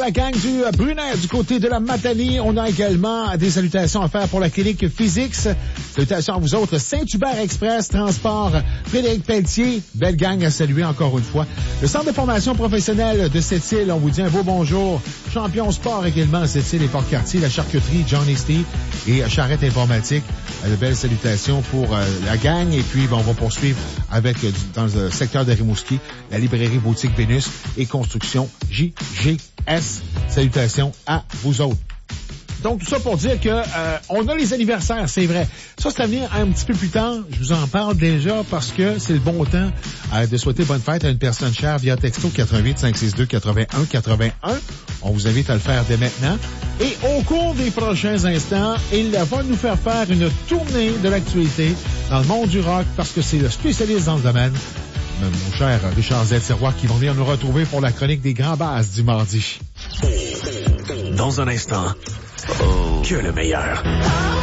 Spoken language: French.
la gang du Brunet du côté de la Matanie. On a également des salutations à faire pour la clinique Physics. Salutations à vous autres. Saint-Hubert Express, Transport, Frédéric Pelletier. Belle gang à saluer encore une fois. Le Centre de formation professionnelle de Sept-Îles, on vous dit un beau bonjour. Champion Sport également à Sept-Îles et Port-Cartier. La charcuterie, Johnny Steve et Charrette Informatique. De belles salutations pour la gang. Et puis, on va poursuivre avec, dans le secteur de Rimouski, la librairie Boutique Vénus et Construction JGS. Salutations à vous autres. Donc, tout ça pour dire que on a les anniversaires, c'est vrai. Ça, c'est à venir un petit peu plus tard. Je vous en parle déjà parce que c'est le bon temps de souhaiter bonne fête à une personne chère via texto 88 562 81 81. On vous invite à le faire dès maintenant. Et au cours des prochains instants, il va nous faire une tournée de l'actualité dans le monde du rock parce que c'est le spécialiste dans le domaine, mon cher Richard Z-Sirois, qui vont venir nous retrouver pour la chronique des grands basses du mardi. Dans un instant, que le meilleur.